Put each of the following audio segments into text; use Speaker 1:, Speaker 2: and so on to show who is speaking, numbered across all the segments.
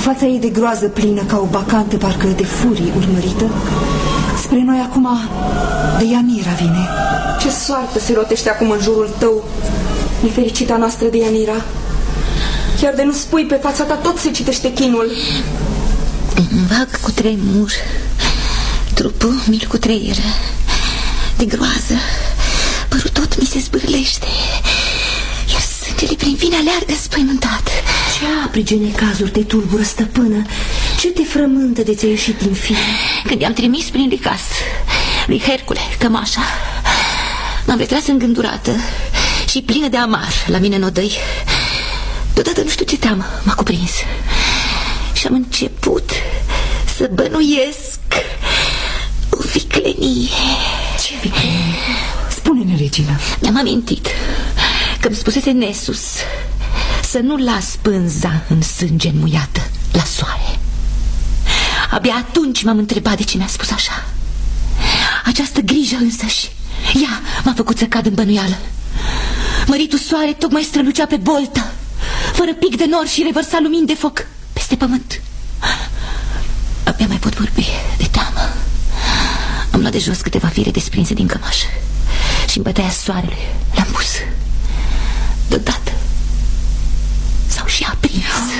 Speaker 1: fața ei de groază plină ca o bacantă, parcă de furie urmărită, spre noi acum Deianira vine.
Speaker 2: Ce soartă se rotește acum în jurul tău, nefericita noastră Deianira. Chiar de nu spui, pe fața ta tot se citește chinul.
Speaker 3: Vag cu tremur, trupul mi-l cutreieră de groază, părul tot mi se zbârlește, iar sângele prin vine aleargă spăimântat.
Speaker 1: Ce aprige necazuri te tulbură, stăpână? Ce te frământă de ți-a ieșit din fire?
Speaker 3: Când i-am trimis prin Licas lui Hercule cămașa, m-am retras îngândurată și plină de amar la mine în odăi. Deodată nu știu ce teamă m-a cuprins și am început să bănuiesc o viclenie.
Speaker 1: Ce viclenie? Spune-ne, regină.
Speaker 3: Mi-am amintit că îmi spusese Nessus să nu las pânza în sânge înmuiată la soare. Abia atunci m-am întrebat de ce mi-a spus așa. Această grijă însăși, ea m-a făcut să cad în bănuială. Măritul soare tocmai strălucea pe boltă, fără pic de nor, și revărsa lumini de foc peste pământ. Abia mai pot vorbi de teamă. Am luat de jos câteva fire desprinse din cămașă și în bătaia soarelui le-am pus. Deodată s-au și aprins.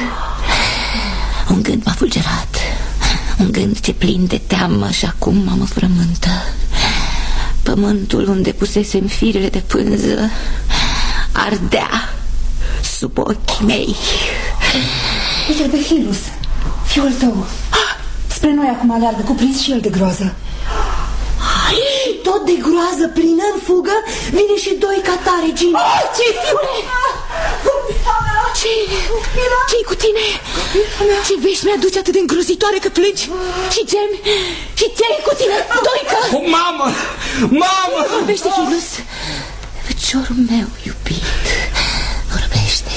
Speaker 3: Un gând m-a fulgerat, un gând ce plin de teamă și acum mă frământă. Pământul unde pusesem firele de pânză ardea sub ochii mei.
Speaker 1: Uite-l pe Hilus, fiul tău. Spre noi acum aleargă, cuprins și el de groază. Și tot de groază, plină în fugă, vine și doi catare, Gina.
Speaker 3: Ce, fiule? Ce-i cu tine? Ce vești mi-aduce atât de îngrozitoare că plângi și gemi? Și ce-i cu tine, Doica?
Speaker 4: Mamă! Mamă!
Speaker 3: Vorbește, Hilus. Feciorul meu iubit, vorbește.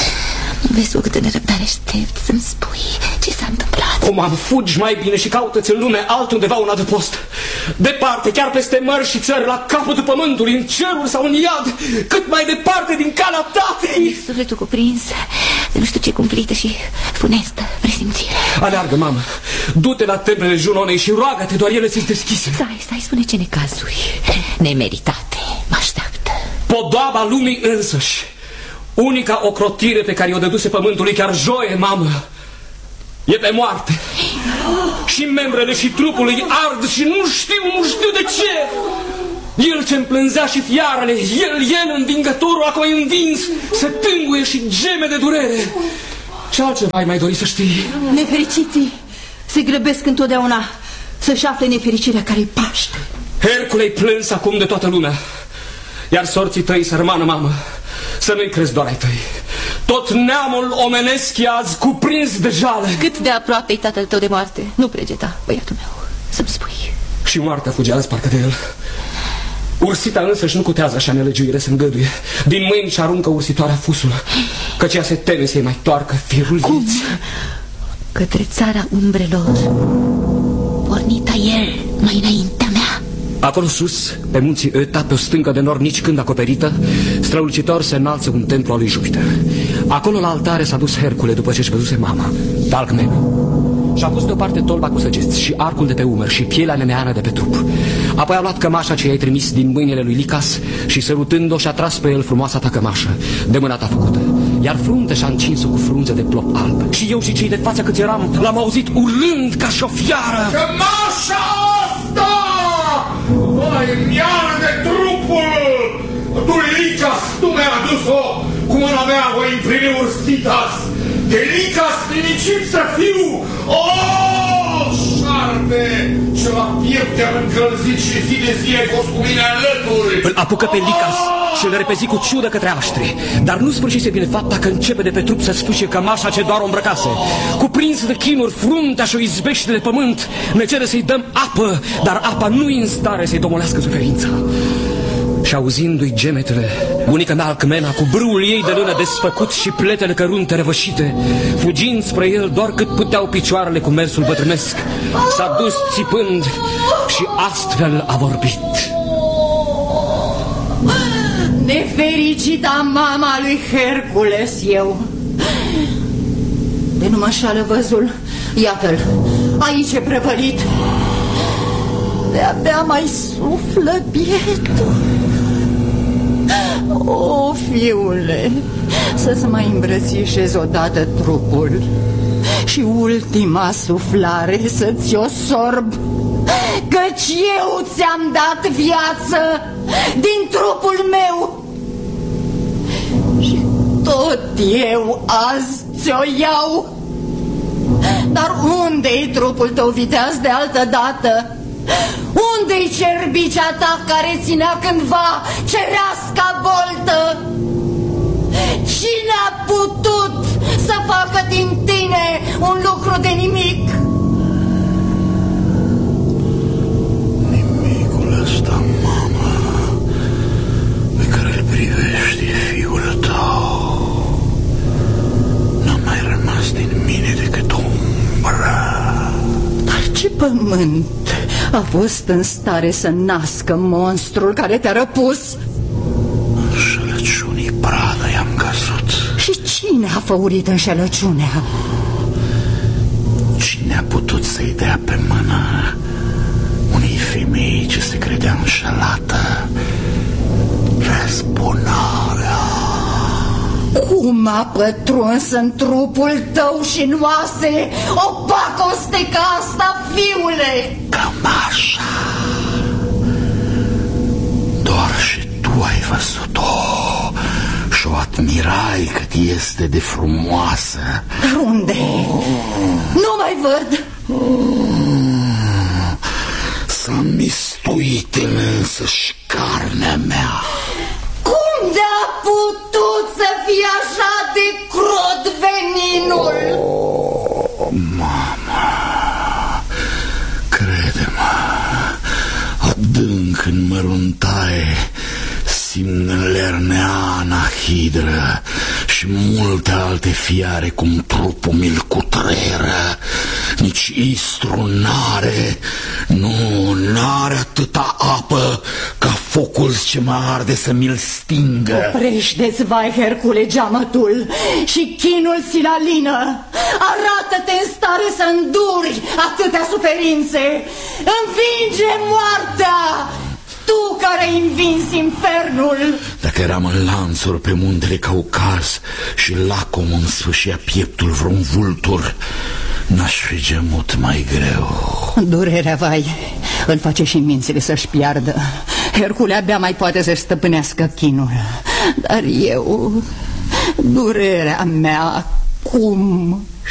Speaker 3: Vezi cu câtă nerăbdare aștept să-mi spui ce s-a întâmplat.
Speaker 4: O, mamă, fugi mai bine și caută-ți în lume altundeva un adăpost. Departe, chiar peste mări și țări, la capătul pământului, în cerul sau în iad, cât mai departe din calea tatei.
Speaker 3: Sufletul cuprins de nu știu ce cumplită și funestă presimțire.
Speaker 4: Aleargă, mamă, du-te la templele Junonei și roagă-te, doar ele ți-s deschise.
Speaker 3: Stai, spune ce necazuri nemeritate mă așteaptă.
Speaker 4: Podoaba lumii însăși, unica ocrotire pe care o dăduse pământului, chiar joie, mamă, e pe moarte. Și membrele și trupul îi ard și nu știu de ce. El ce împlânzea și fiarele, el învingătorul, acum e învins, se tânguie și geme de durere. Ce altceva ai mai dori să știi?
Speaker 1: Nefericiții se grăbesc întotdeauna să-și afle nefericirea care-i paște.
Speaker 4: Hercule-i plâns acum de toată lumea, iar sorții tăi, sărmană mamă, să nu-i crezi doar ai tăi. Tot neamul omenesc e azi cuprins de jale.
Speaker 3: Cât de aproape-i tatăl tău de moarte? Nu pregeta, băiatul meu, să-mi spui.
Speaker 4: Și moartea fuge azi parcă de el. Ursita însăși nu cutează așa nelegiuire să îngăduie. Din mâini și aruncă ursitoarea fusul, căci ea se teme să-i mai toarcă firul vieții.
Speaker 3: Către țara umbrelor, pornita el mai înaintea mea.
Speaker 4: Acolo sus, pe munții Öta, pe o stâncă de nor nici când acoperită, strălucitor se înalță un templu al lui Jupiter. Acolo la altare s-a dus Hercule după ce-și văzuse mama, Dalcmena. Și-a pus deoparte tolba cu săgeți și arcul de pe umăr și pielea nemeană de pe trup. Apoi a luat cămașa ce i-ai trimis din mâinile lui Licas și, sărutând-o, și-a tras pe el frumoasa ta cămașă, de mâna ta făcută. Iar frunte și-a încins-o cu frunze de plop alb. Și eu și cei de față câți eram l-am auzit urlând ca și o fiară:
Speaker 5: cămașa asta! Vai, mi-ară de trupul! Tu, Licas, tu mi-ai adus-o cu mâna mea, voi imprimi Ursitas! De Licas fericit să fiu! O, șarpe! Ce la piept te-am încălzit și zi de zi ai fost cu mine alături!
Speaker 4: Îl apucă pe Licas și îl repezi cu ciudă către aștri. Dar nu sfârșise bine fapta că începe de pe trup să sfâșie cămașa ce doar o îmbrăcase. Cuprins de chinuri, fruntea și-o izbește de pământ. Ne cere să-i dăm apă, dar apa nu-i în stare să-i domolească suferința. Și auzindu-i gemetele, bunica mea Alcmena, cu brâul ei de lână desfăcut și pletele cărunte răvășite, fugind spre el doar cât puteau picioarele cu mersul bătrânesc, s-a dus țipând și astfel a vorbit:
Speaker 6: nefericita mama lui Hercules eu, de nu
Speaker 1: mă înșală văzul. Iată-l, aici e prăvălit. De-abia mai suflă bietul. O, fiule, să-ți mai îmbrățișezi odată trupul și ultima suflare să ți-o sorb, căci eu ți-am dat viață din trupul meu și tot eu azi ți-o iau. Dar unde-i trupul tău viteaz de altă dată? Unde-i cerbicea ta care ținea cândva cereasca boltă? Cine a putut să facă din tine un lucru de nimic?
Speaker 5: Nimicul ăsta, mama, pe care îl privești e fiul tău. N-a mai rămas din mine decât umbră.
Speaker 1: Dar ce pământ a fost în stare să nască monstrul care te-a răpus?
Speaker 5: Înșelăciunii pradă i-am căzut.
Speaker 1: Și cine a făurit înșelăciunea?
Speaker 5: Cine a putut să-i dea pe mână unei femei ce se credea înșelată răzbunarea?
Speaker 1: Cum a pătruns în trupul tău și în oase o pacoste ca asta, fiule?
Speaker 5: Cămașa. Doar și tu ai văzut-o și o admirai cât este de frumoasă.
Speaker 1: Dar unde? Nu mai văd.
Speaker 5: S-a mistuit în însăși carnea mea.
Speaker 1: Cum de-a putut să fie așa de crud veninul?
Speaker 5: Mama, crede-mă, adânc în măruntaie simt lerneana hidră și multe alte fiare cum trupul mi-l cutreieră. Nici istru n-are, n-are atâta apă ca focul ce mă arde să mi-l stingă.
Speaker 1: Oprește-ți, vai, Hercule, geamătul și chinul ți la lină. Arată-te în stare să înduri atâtea suferințe. Învinge moartea, tu care ai învins infernul.
Speaker 5: Dacă eram în lanțuri pe muntele Caucaz și lacom îmi sfâșia pieptul vreun vultur, n-aș fi gemut mai greu.
Speaker 1: Durerea, vai, îl face și mințile să-și piardă. Hercule abia mai poate să-și stăpânească chinul. Dar eu, durerea mea, cum